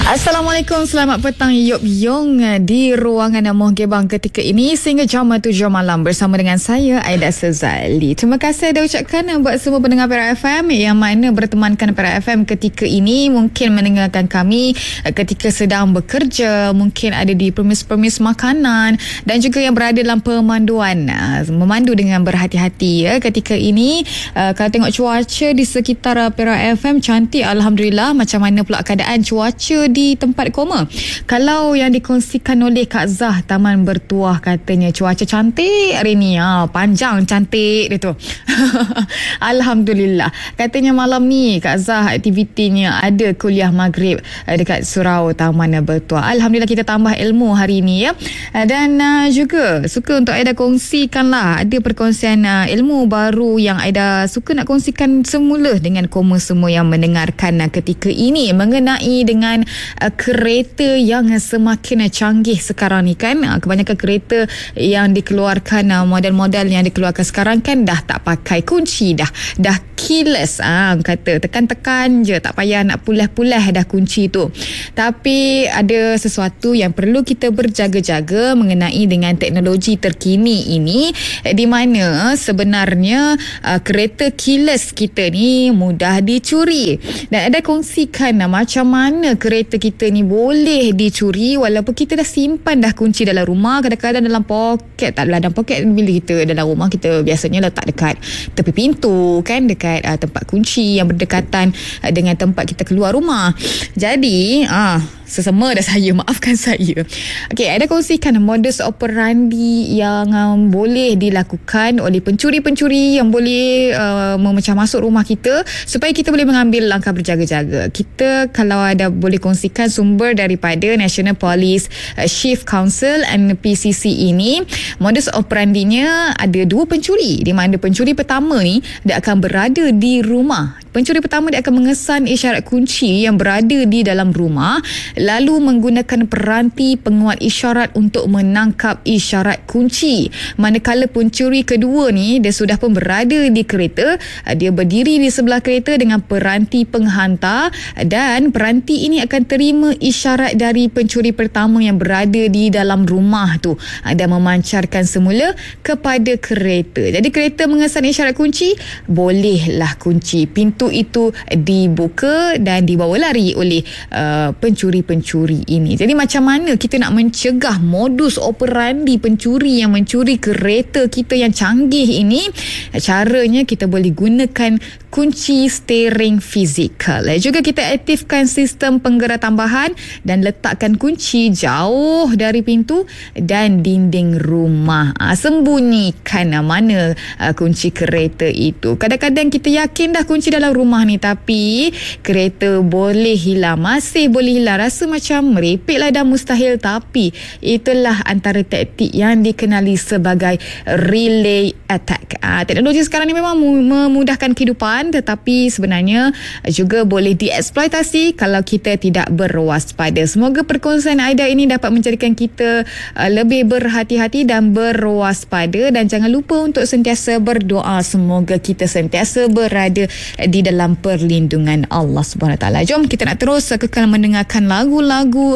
Assalamualaikum, selamat petang Yop Yong di ruangan Amoh Gebang ketika ini sehingga jam 7 malam bersama dengan saya Aida Sezali. Terima kasih dah ucapkan buat semua pendengar Perak FM yang mana bertemankan Perak FM ketika ini, mungkin mendengarkan kami ketika sedang bekerja, mungkin ada di permis-permis makanan dan juga yang berada dalam pemanduan, memandu dengan berhati-hati ya ketika ini. Kalau tengok cuaca di sekitar Perak FM cantik, Alhamdulillah. Macam mana pula keadaan cuaca di tempat koma? Kalau yang dikongsikan oleh Kak Zah Taman Bertuah, katanya cuaca cantik hari ni, panjang cantik dia tu. Alhamdulillah. Katanya malam ni Kak Zah aktivitinya ada kuliah maghrib dekat Surau Taman Bertuah. Alhamdulillah, kita tambah ilmu hari ni ya. Dan juga suka untuk Aida kongsikan lah, ada perkongsian ilmu baru yang Aida suka nak kongsikan semula dengan koma semua yang mendengarkan ketika ini mengenai dengan kereta yang semakin canggih sekarang ni kan. Kebanyakan kereta yang dikeluarkan, model-model yang dikeluarkan sekarang kan dah tak pakai kunci, dah keyless. Kata tekan-tekan je, tak payah nak pulah-pulah dah kunci tu. Tapi ada sesuatu yang perlu kita berjaga-jaga mengenai dengan teknologi terkini ini, di mana sebenarnya kereta keyless kita ni mudah dicuri. Dan ada kongsikan macam mana kereta kita ni boleh dicuri walaupun kita dah simpan dah kunci dalam rumah, kadang-kadang dalam poket. Taklah dalam poket, bila kita dalam rumah kita biasanya letak dekat tepi pintu kan, dekat tempat kunci yang berdekatan dengan tempat kita keluar rumah. Jadi sesama dah saya, maafkan saya. Okey, ada kongsikan modus operandi yang boleh dilakukan oleh pencuri-pencuri yang boleh memecah masuk rumah kita supaya kita boleh mengambil langkah berjaga-jaga. Kita kalau ada boleh kongsikan sumber daripada National Police Chief Council NPCC ini, modus operandinya ada dua pencuri, di mana pencuri pertama ni dia akan berada di rumah. Pencuri pertama dia akan mengesan isyarat kunci yang berada di dalam rumah, lalu menggunakan peranti penguat isyarat untuk menangkap isyarat kunci. Manakala pencuri kedua ni dia sudah pun berada di kereta, dia berdiri di sebelah kereta dengan peranti penghantar, dan peranti ini akan terima isyarat dari pencuri pertama yang berada di dalam rumah tu dan memancarkan semula kepada kereta. Jadi kereta mengesan isyarat kunci, bolehlah kunci pintu itu dibuka dan dibawa lari oleh pencuri-pencuri ini. Jadi macam mana kita nak mencegah modus operandi pencuri yang mencuri kereta kita yang canggih ini? Caranya kita boleh gunakan kunci steering fizikal. Juga kita aktifkan sistem penggerak tambahan dan letakkan kunci jauh dari pintu dan dinding rumah. Sembunyikan mana kunci kereta itu. Kadang-kadang kita yakin dah kunci dalam rumah ni, tapi kereta boleh hilang, masih boleh hilang. Rasa macam merepek lah dah mustahil, tapi itulah antara taktik yang dikenali sebagai relay attack. Teknologi sekarang ni memang memudahkan kehidupan, tetapi sebenarnya juga boleh dieksploitasi kalau kita tidak berwaspada. Semoga perkongsian Aida ini dapat menjadikan kita lebih berhati-hati dan berwaspada, dan jangan lupa untuk sentiasa berdoa semoga kita sentiasa berada di dalam perlindungan Allah Subhanahu Wa Taala. Jom kita nak terus kekal mendengarkan lagu-lagu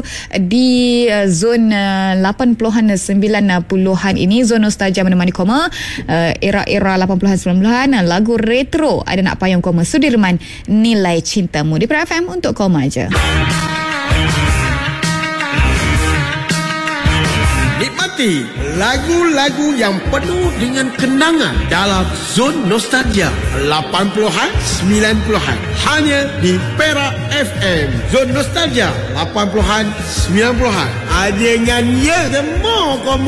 di zon 80-an 90-an ini, zon nostalgia menemani koma, era-era 80-an 90-an, lagu retro. Ada nak payung koma Sudirman, Nilai Cintamu di Perak FM untuk koma aja. Nikmati lagu-lagu yang penuh dengan kenangan dalam zon nostalgia 80-an 90-an, hanya di Perak FM. Zon nostalgia 80-an 90-an. Dengan ya, semua